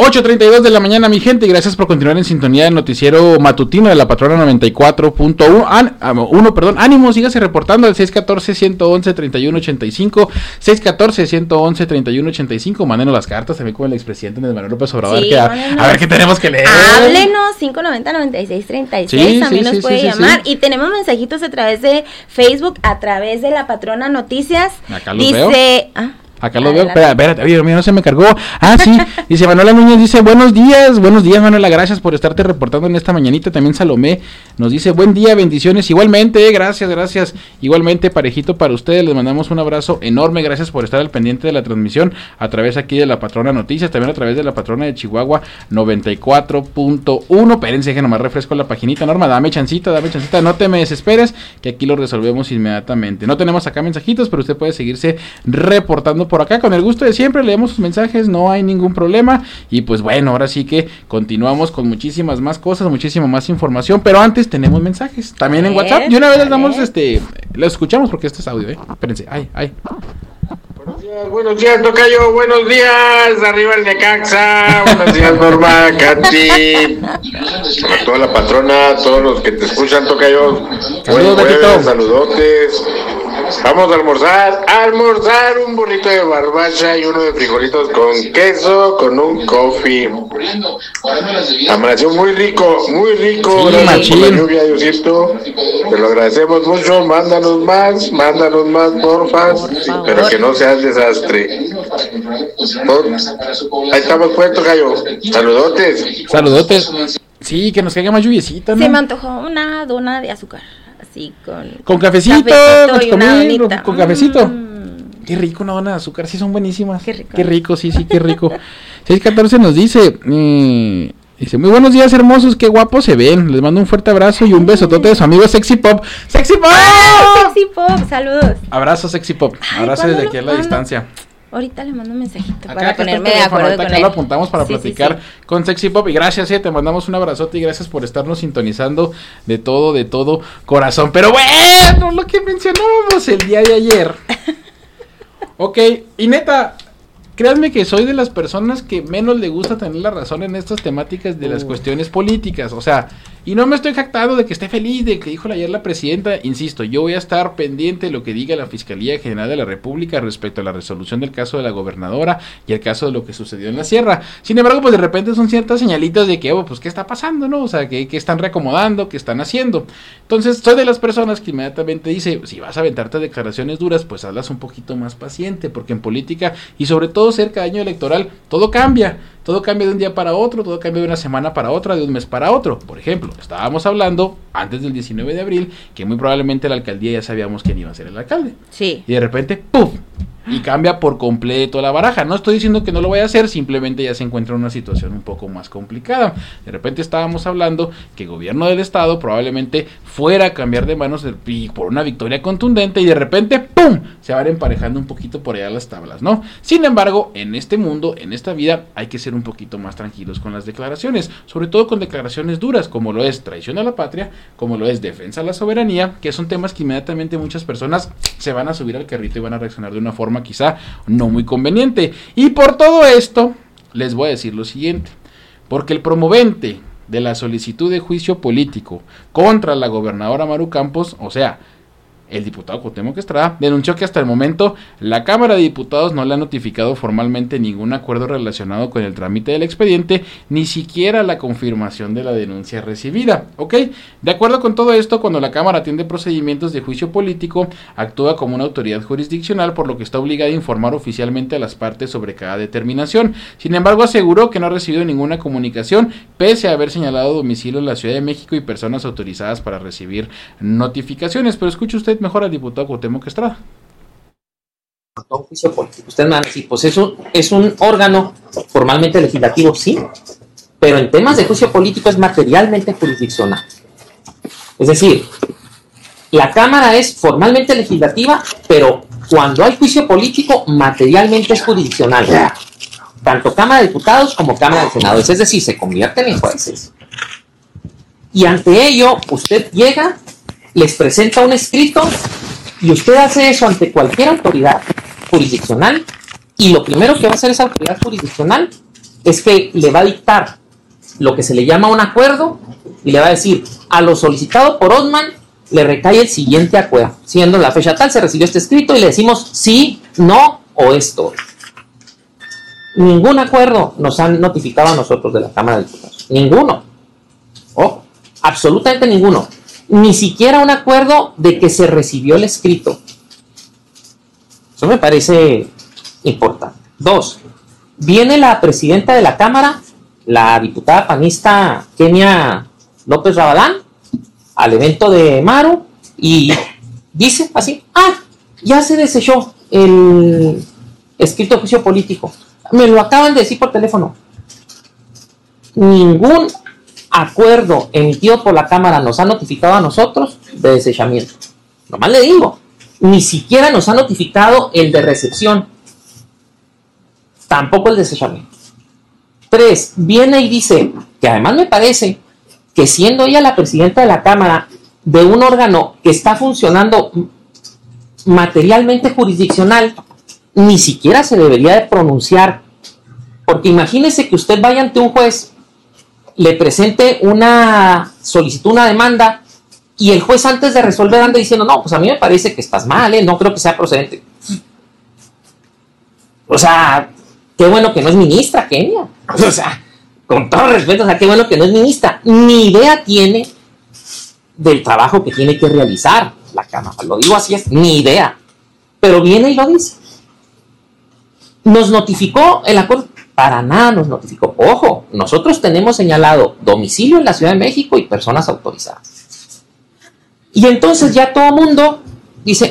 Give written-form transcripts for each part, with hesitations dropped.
8:32 de la mañana, mi gente, y gracias por continuar en sintonía del noticiero matutino de la Patrona 94.1. Ánimo, sígase reportando al 614-111-3185, 614-111-3185. Mándenos las cartas también con el expresidente Andrés Manuel López Obrador, Sí, que a ver qué tenemos que leer. Háblenos, 590-9636, también nos puede llamar. Y tenemos mensajitos a través de Facebook, a través de la Patrona Noticias. Acá los veo. Acá lo Adelante. veo, espérate, oye, no se me cargó. Sí, dice Manuela Núñez, dice, buenos días Manuela, gracias por estarte reportando en esta mañanita. También Salomé nos dice, buen día, bendiciones, igualmente, gracias, igualmente parejito para ustedes, les mandamos un abrazo enorme, gracias por estar al pendiente de la transmisión, a través aquí de la Patrona Noticias, también a través de la Patrona de Chihuahua 94.1, espérense que nomás refresco la paginita, Norma, dame chancita, no te me desesperes, que aquí lo resolvemos inmediatamente. No tenemos acá mensajitos, pero usted puede seguirse reportando por acá, con el gusto de siempre, leemos sus mensajes, no hay ningún problema, y pues bueno, ahora sí que continuamos con muchísimas más cosas, muchísima más información, pero antes tenemos mensajes, también en WhatsApp, y una vez les damos, lo escuchamos porque este es audio, espérense, Buenos días, tocayo, buenos días, arriba el Necaxa, buenos días, Norma, Katy, a toda la patrona, a todos los que te escuchan, tocayo, buenos jueves, saludotes. Vamos a almorzar un burrito de barbacha y uno de frijolitos con queso, con un coffee. Amaneció muy rico, sí, gracias por la lluvia, Diosito, te lo agradecemos mucho, mándanos más, porfa, pero que no sea desastre. Ahí estamos puestos, gallo. Saludotes. Sí, que nos caiga más lluviecita, ¿no? Se me antojó una dona de azúcar, así con cafecito y una donita. con cafecito. Qué rico una dona de azúcar, sí son buenísimas. Qué rico, sí, qué rico. 614 nos dice, dice, muy buenos días hermosos, qué guapos se ven, les mando un fuerte abrazo y un besotote de su amigo Sexy Pop. ¡Sexy Pop! Sexy Pop, saludos. Abrazo Sexy Pop, abrazo desde aquí a la distancia. Ahorita le mando un mensajito Acá para ponerme de acuerdo con él. Acá lo apuntamos para platicar con Sexy Pop. Y gracias, te mandamos un abrazote y gracias por estarnos sintonizando de todo corazón. Pero bueno, lo que mencionábamos el día de ayer. Ok, y neta, créanme que soy de las personas que menos le gusta tener la razón en estas temáticas de las cuestiones políticas. O sea, y no me estoy jactando de que esté feliz de que dijo ayer la presidenta. Insisto, yo voy a estar pendiente de lo que diga la Fiscalía General de la República respecto a la resolución del caso de la gobernadora y el caso de lo que sucedió en la sierra. Sin embargo, pues de repente son ciertas señalitas de que, pues, ¿qué está pasando, no? O sea, que están reacomodando, ¿qué están haciendo? Entonces, soy de las personas que inmediatamente dice, si vas a aventarte declaraciones duras, pues hazlas un poquito más paciente, porque en política, y sobre todo cerca de año electoral, todo cambia de un día para otro, todo cambia de una semana para otra, de un mes para otro. Por ejemplo, estábamos hablando antes del 19 de abril que muy probablemente la alcaldía ya sabíamos quién iba a ser el alcalde. Sí. Y de repente, ¡puf! Y cambia por completo la baraja. No estoy diciendo que no lo vaya a hacer, simplemente ya se encuentra en una situación un poco más complicada. De repente estábamos hablando que el gobierno del estado probablemente fuera a cambiar de manos por una victoria contundente y de repente, ¡pum!, se van emparejando un poquito por allá las tablas, ¿no? Sin embargo, en este mundo, en esta vida, hay que ser un poquito más tranquilos con las declaraciones, sobre todo con declaraciones duras, como lo es traición a la patria, como lo es defensa a la soberanía, que son temas que inmediatamente muchas personas se van a subir al carrito y van a reaccionar de una forma quizá no muy conveniente. Y por todo esto les voy a decir lo siguiente, porque el promovente de la solicitud de juicio político contra la gobernadora Maru Campos, o sea, el diputado Cuauhtémoc Estrada, denunció que hasta el momento la Cámara de Diputados no le ha notificado formalmente ningún acuerdo relacionado con el trámite del expediente, ni siquiera la confirmación de la denuncia recibida, ¿ok? De acuerdo con todo esto, cuando la Cámara atiende procedimientos de juicio político, actúa como una autoridad jurisdiccional, por lo que está obligada a informar oficialmente a las partes sobre cada determinación. Sin embargo, aseguró que no ha recibido ninguna comunicación, pese a haber señalado domicilio en la Ciudad de México y personas autorizadas para recibir notificaciones. Pero escuche usted mejor al diputado Cuauhtémoc Estrada. Un juicio político. Ustedes me van a decir, pues eso es un órgano formalmente legislativo, sí, pero en temas de juicio político es materialmente jurisdiccional. Es decir, la Cámara es formalmente legislativa, pero cuando hay juicio político, materialmente es jurisdiccional. Tanto Cámara de Diputados como Cámara de Senadores. Es decir, se convierten en jueces. Y ante ello, usted llega, les presenta un escrito y usted hace eso ante cualquier autoridad jurisdiccional y lo primero que va a hacer esa autoridad jurisdiccional es que le va a dictar lo que se le llama un acuerdo y le va a decir, a lo solicitado por Osman le recae el siguiente acuerdo, siendo la fecha tal, se recibió este escrito y le decimos sí, no o esto. Ningún acuerdo nos han notificado a nosotros de la Cámara de Diputados, ninguno, absolutamente ninguno, ni siquiera un acuerdo de que se recibió el escrito. Eso me parece importante. 2, viene la presidenta de la Cámara, la diputada panista Kenia López Rabadán, al evento de Maru y dice así, ya se desechó el escrito de juicio político. Me lo acaban de decir por teléfono. Ningún acuerdo emitido por la Cámara nos ha notificado a nosotros de desechamiento. Nomás le digo, ni siquiera nos ha notificado el de recepción. Tampoco el desechamiento. 3, viene y dice, que además me parece que siendo ella la presidenta de la Cámara de un órgano que está funcionando materialmente jurisdiccional, ni siquiera se debería de pronunciar, porque imagínese que usted vaya ante un juez, le presente una solicitud, una demanda, y el juez antes de resolver anda diciendo, no, pues a mí me parece que estás mal, no creo que sea procedente. O sea, qué bueno que no es ministra, Kenia. O sea, con todo respeto, o sea, qué bueno que no es ministra. Ni idea tiene del trabajo que tiene que realizar la Cámara. Lo digo así, es ni idea. Pero viene y lo dice. ¿Nos notificó el acuerdo? Para nada nos notificó. Ojo, nosotros tenemos señalado domicilio en la Ciudad de México y personas autorizadas. Y entonces ya todo mundo dice,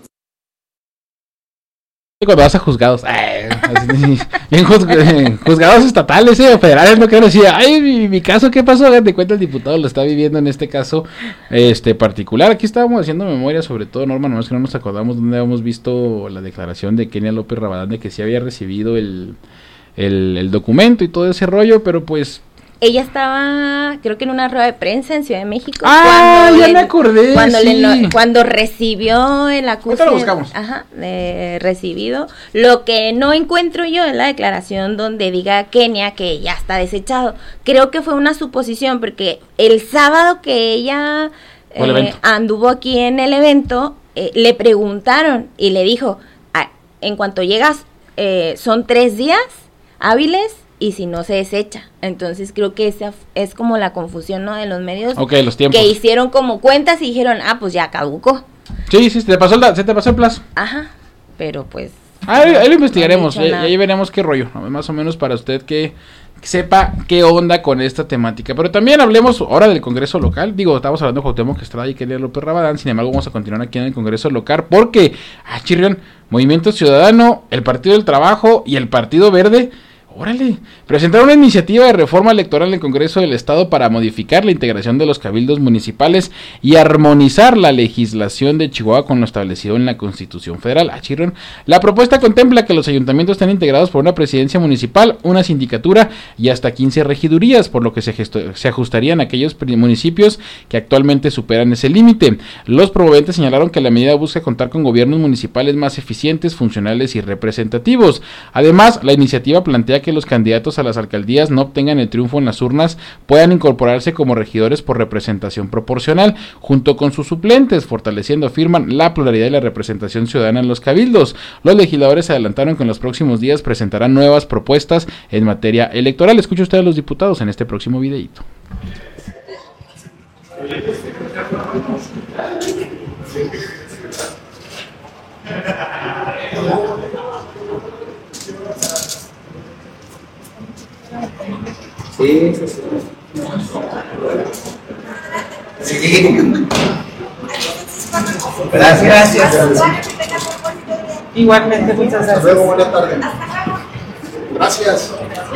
cuando vas a juzgados, en juzgados estatales o federales, no quiero decir, mi caso, ¿qué pasó? De cuenta el diputado lo está viviendo en este caso particular. Aquí estábamos haciendo memoria sobre todo, Norma, no es que no nos acordamos dónde habíamos visto la declaración de Kenia López Rabadán de que sí había recibido el documento y todo ese rollo, pero pues ella estaba, creo que en una rueda de prensa en Ciudad de México. Me acordé. Cuando recibió el acuse. Lo buscamos. Recibido. Lo que no encuentro yo es la declaración donde diga Kenia que ya está desechado. Creo que fue una suposición, porque el sábado que ella anduvo aquí en el evento, le preguntaron y le dijo, en cuanto llegas, son 3 días hábiles y si no se desecha. Entonces creo que esa es como la confusión, ¿no? De los medios. Los tiempos. Que hicieron como cuentas y dijeron, pues ya caducó. Sí, se te pasó el plazo. Pero pues ahí lo investigaremos, y ahí veremos qué rollo, ¿no? Más o menos para usted que sepa qué onda con esta temática. Pero también hablemos ahora del Congreso local. Estamos hablando de Cuauhtémoc Estrada y Kenia López Rabadán. Sin embargo, vamos a continuar aquí en el Congreso local porque, chirrión, Movimiento Ciudadano, el Partido del Trabajo y el Partido Verde, presentaron una iniciativa de reforma electoral en el Congreso del Estado para modificar la integración de los cabildos municipales y armonizar la legislación de Chihuahua con lo establecido en la Constitución Federal. La propuesta contempla que los ayuntamientos estén integrados por una presidencia municipal, una sindicatura y hasta 15 regidurías, por lo que se ajustarían aquellos municipios que actualmente superan ese límite. Los promoventes señalaron que la medida busca contar con gobiernos municipales más eficientes, funcionales y representativos. Además, la iniciativa plantea que los candidatos a las alcaldías no obtengan el triunfo en las urnas puedan incorporarse como regidores por representación proporcional junto con sus suplentes, fortaleciendo, afirman, la pluralidad y la representación ciudadana en los cabildos. Los legisladores adelantaron que en los próximos días presentarán nuevas propuestas en materia electoral. Escuche usted a los diputados en este próximo videíto. Sí. Gracias. Igualmente, muchas gracias. Hasta luego, buenas tardes. Gracias.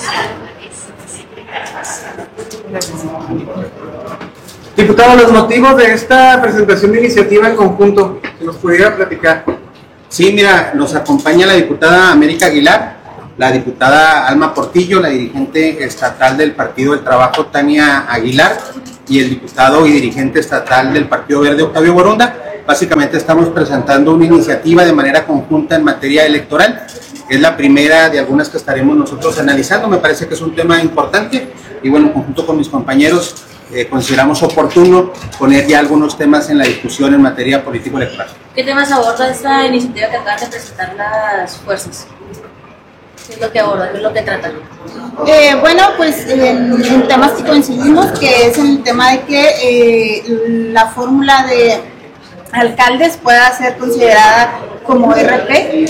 Diputado, los motivos de esta presentación de iniciativa en conjunto, si nos pudiera platicar. Sí, mira, nos acompaña la diputada América Aguilar, la diputada Alma Portillo, la dirigente estatal del Partido del Trabajo, Tania Aguilar, y el diputado y dirigente estatal del Partido Verde, Octavio Boronda. Básicamente estamos presentando una iniciativa de manera conjunta en materia electoral es la primera de algunas que estaremos nosotros analizando. Me parece que es un tema importante y bueno, en conjunto con mis compañeros consideramos oportuno poner ya algunos temas en la discusión en materia político-electoral. ¿Qué temas aborda esta iniciativa que acaban de presentar las fuerzas? ¿Qué es lo que abordan? ¿Qué es lo que tratan? Bueno, pues en temas que coincidimos, que es el tema de que la fórmula de alcaldes pueda ser considerada como RP.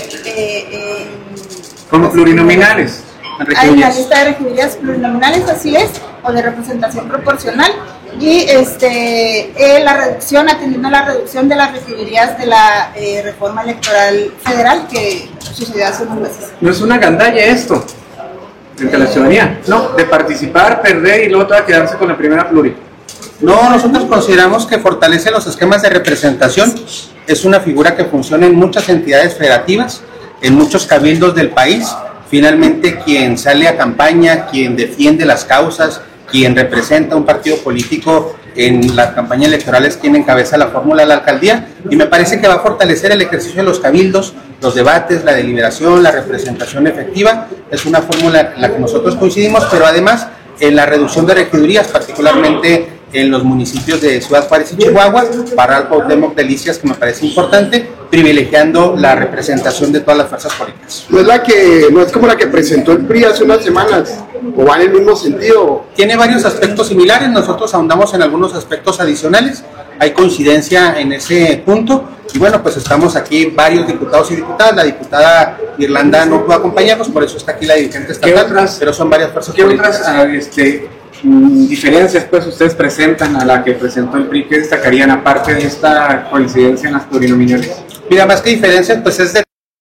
Como plurinominales. Hay una lista de regidurías plurinominales, así es, o de representación proporcional, y la reducción, atendiendo a la reducción de las regidurías de la reforma electoral federal que sucedió hace unos meses. No es una gandalla esto, entre la ciudadanía, no, de participar, perder y luego toda quedarse con la primera pluri. No, nosotros consideramos que fortalece los esquemas de representación, es una figura que funciona en muchas entidades federativas, en muchos cabildos del país. Finalmente, quien sale a campaña, quien defiende las causas, quien representa un partido político en la campaña electoral es quien encabeza la fórmula de la alcaldía, y me parece que va a fortalecer el ejercicio de los cabildos, los debates, la deliberación, la representación efectiva. Es una fórmula en la que nosotros coincidimos, pero además en la reducción de regidurías, particularmente en los municipios de Ciudad Juárez y Chihuahua, Parral, Cuauhtémoc, Delicias, que me parece importante, privilegiando la representación de todas las fuerzas políticas. No es como la que presentó el PRI hace unas semanas, o va en el mismo sentido. Tiene varios aspectos similares, nosotros ahondamos en algunos aspectos adicionales, hay coincidencia en ese punto, y bueno, pues estamos aquí varios diputados y diputadas. La diputada Irlanda no pudo acompañarnos, por eso está aquí la dirigente estatal, pero son varias fuerzas políticas. ¿Qué otras diferencias pues ustedes presentan a la que presentó el PRI que destacarían aparte de esta coincidencia en las plurinominales? Mira, más que diferencias, pues es de...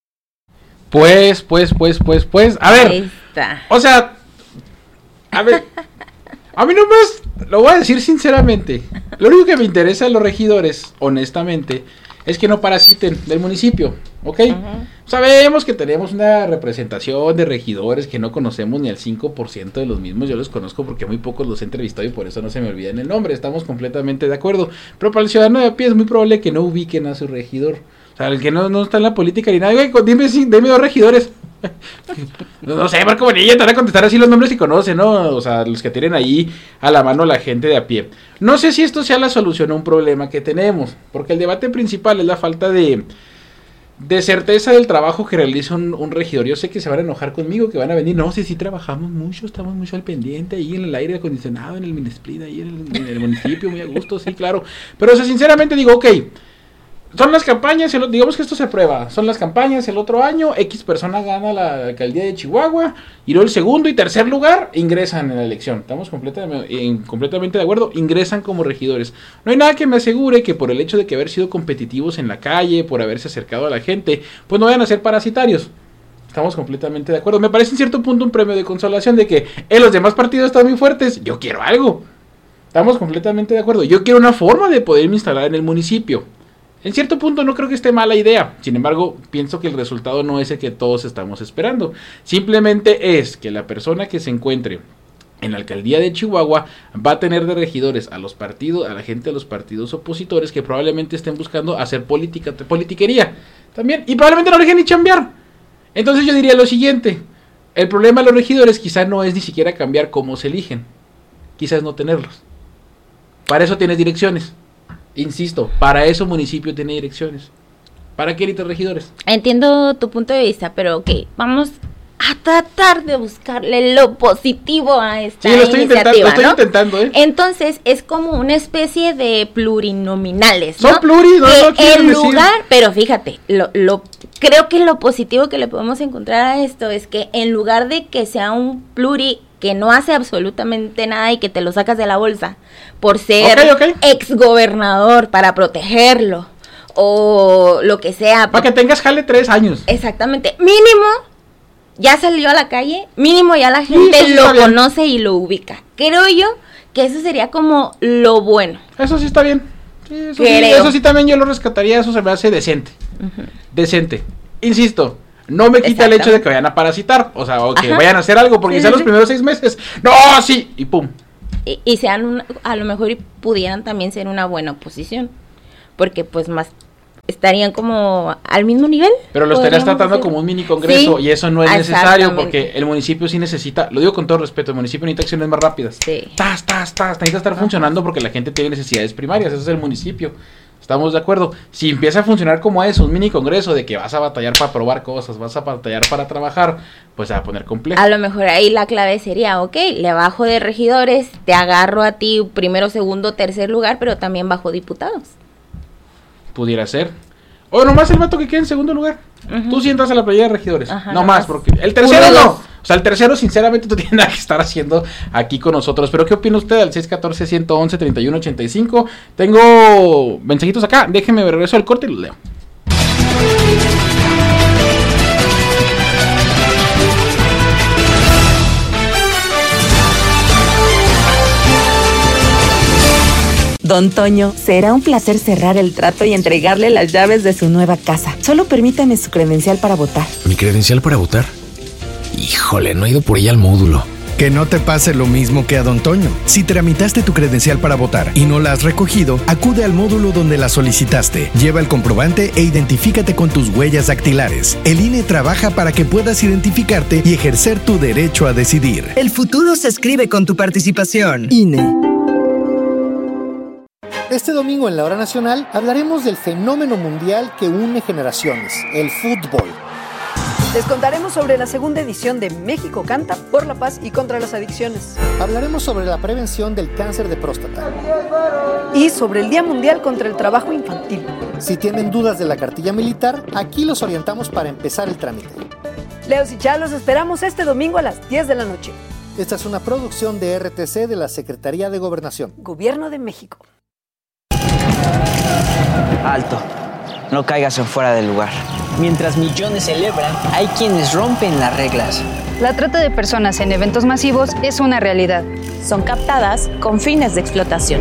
Pues, a ver, Ahí está. o sea, a ver, a mí nomás, lo voy a decir sinceramente, lo único que me interesa de los regidores, honestamente, es que no parasiten del municipio, ¿ok? Sabemos que tenemos una representación de regidores que no conocemos ni al 5% de los mismos. Yo los conozco porque muy pocos los he entrevistado y por eso no se me olvidan el nombre. Estamos completamente de acuerdo. Pero para el ciudadano de a pie es muy probable que no ubiquen a su regidor. O sea, el que no está en la política ni nada. Oye, dime 2 regidores. No sé, Marco Bonilla te van a contestar así los nombres que conoce, ¿no? O sea, los que tienen ahí a la mano la gente de a pie. No sé si esto sea la solución a un problema que tenemos, porque el debate principal es la falta de certeza del trabajo que realiza un regidor. Yo sé que se van a enojar conmigo, que van a venir, no, sí trabajamos mucho, estamos mucho al pendiente, ahí en el aire acondicionado, en el Minesplit, ahí en el municipio, muy a gusto, sí, claro. Pero, o sea, sinceramente digo, ok, son las campañas, digamos que esto se prueba, son las campañas, el otro año X persona gana la alcaldía de Chihuahua, y luego el segundo y tercer lugar ingresan en la elección. Estamos completamente de acuerdo, ingresan como regidores. No hay nada que me asegure que por el hecho de que haber sido competitivos en la calle, por haberse acercado a la gente, pues no vayan a ser parasitarios. Estamos completamente de acuerdo. Me parece en cierto punto un premio de consolación de que los demás partidos están muy fuertes, yo quiero algo. Estamos completamente de acuerdo. Yo quiero una forma de poderme instalar en el municipio. En cierto punto no creo que esté mala idea, sin embargo, pienso que el resultado no es el que todos estamos esperando. Simplemente es que la persona que se encuentre en la alcaldía de Chihuahua va a tener de regidores a los partidos, a la gente de los partidos opositores que probablemente estén buscando hacer politiquería también, y probablemente no dejen ni chambear. Entonces yo diría lo siguiente: el problema de los regidores quizás no es ni siquiera cambiar cómo se eligen, quizás no tenerlos. Para eso tienes direcciones. Insisto, para eso municipio tiene direcciones. ¿Para qué necesitas regidores? Entiendo tu punto de vista, pero ok, vamos a tratar de buscarle lo positivo a esta iniciativa, lo estoy intentando, ¿eh? Entonces, es como una especie de plurinominales, ¿no? Son pluris, no en lugar, pero fíjate, creo que lo positivo que le podemos encontrar a esto es que en lugar de que sea un pluri que no hace absolutamente nada y que te lo sacas de la bolsa por ser exgobernador para protegerlo o lo que sea. Para que tengas jale 3 años. Exactamente. Mínimo, ya salió a la calle, mínimo ya la gente lo conoce y lo ubica. Creo yo que eso sería como lo bueno. Eso sí está bien. Sí, eso sí también yo lo rescataría, eso se me hace decente. Decente. Insisto. No me quita el hecho de que vayan a parasitar, o sea, o que vayan a hacer algo, porque sean los primeros 6 meses. ¡No, sí! Y pum. Y sean, a lo mejor pudieran también ser una buena oposición, porque pues más estarían como al mismo nivel. Pero lo estarías tratando como un mini congreso, sí, y eso no es necesario porque el municipio sí necesita, lo digo con todo respeto, el municipio necesita acciones más rápidas. Sí. Necesita estar funcionando porque la gente tiene necesidades primarias, eso es el municipio. Estamos de acuerdo. Si empieza a funcionar como eso, un mini congreso de que vas a batallar para probar cosas, vas a batallar para trabajar, pues se va a poner complejo. A lo mejor ahí la clave sería, ok, le bajo de regidores, te agarro a ti primero, segundo, tercer lugar, pero también bajo diputados. Pudiera ser. O nomás el vato que queda en segundo lugar. Tú sí entras a la playa de regidores. No más, porque el tercero no. O sea, el tercero, sinceramente, tú tienes nada que estar haciendo aquí con nosotros. Pero, ¿qué opina usted? Al 614-111-3185. Tengo mensajitos acá. Déjeme regreso al corte y los leo. Don Toño, será un placer cerrar el trato y entregarle las llaves de su nueva casa. Solo permítame su credencial para votar. ¿Mi credencial para votar? Híjole, no he ido por ella al módulo. Que no te pase lo mismo que a Don Toño. Si tramitaste tu credencial para votar y no la has recogido, acude al módulo donde la solicitaste. Lleva el comprobante e identifícate con tus huellas dactilares. El INE trabaja para que puedas identificarte y ejercer tu derecho a decidir. El futuro se escribe con tu participación. INE. Este domingo en la Hora Nacional hablaremos del fenómeno mundial que une generaciones, el fútbol. Les contaremos sobre la segunda edición de México Canta por la paz y contra las adicciones. Hablaremos sobre la prevención del cáncer de próstata. Y sobre el Día Mundial contra el Trabajo Infantil. Si tienen dudas de la cartilla militar, aquí los orientamos para empezar el trámite. Leos y Chá, los esperamos este domingo a las 10 de la noche. Esta es una producción de RTC de la Secretaría de Gobernación. Gobierno de México. Alto, no caigas en fuera del lugar. Mientras millones celebran, hay quienes rompen las reglas. La trata de personas en eventos masivos es una realidad. Son captadas con fines de explotación.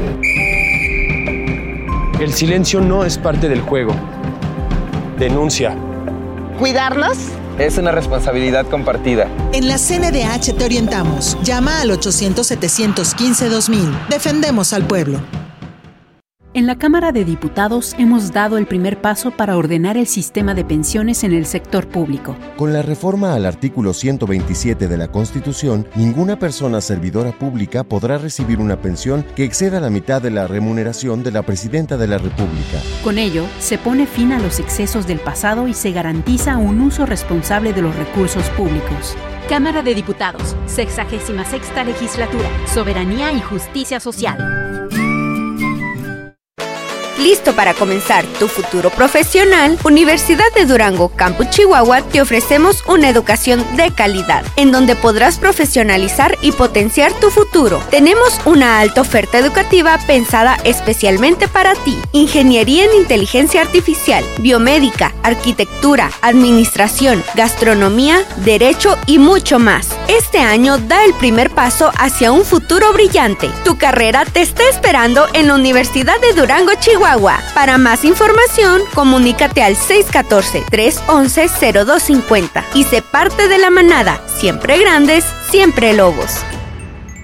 El silencio no es parte del juego. Denuncia. ¿Cuidarlos? Es una responsabilidad compartida. En la CNDH te orientamos. Llama al 800-715-2000. Defendemos al pueblo. En la Cámara de Diputados hemos dado el primer paso para ordenar el sistema de pensiones en el sector público. Con la reforma al artículo 127 de la Constitución, ninguna persona servidora pública podrá recibir una pensión que exceda la mitad de la remuneración de la Presidenta de la República. Con ello, se pone fin a los excesos del pasado y se garantiza un uso responsable de los recursos públicos. Cámara de Diputados, 66ª Legislatura, Soberanía y Justicia Social. ¿Listo para comenzar tu futuro profesional? Universidad de Durango, Campus Chihuahua, te ofrecemos una educación de calidad, en donde podrás profesionalizar y potenciar tu futuro. Tenemos una alta oferta educativa pensada especialmente para ti. Ingeniería en Inteligencia Artificial, Biomédica, Arquitectura, Administración, Gastronomía, Derecho y mucho más. Este año da el primer paso hacia un futuro brillante. Tu carrera te está esperando en la Universidad de Durango, Chihuahua. Para más información, comunícate al 614-311-0250 y sé parte de la manada. Siempre grandes, siempre lobos.